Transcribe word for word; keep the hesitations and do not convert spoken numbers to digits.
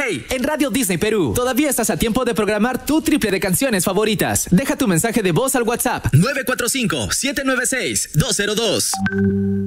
Hey, en Radio Disney Perú, todavía estás a tiempo de programar tu triple de canciones favoritas. Deja tu mensaje de voz al WhatsApp nueve cuatro cinco, siete nueve seis, dos cero dos.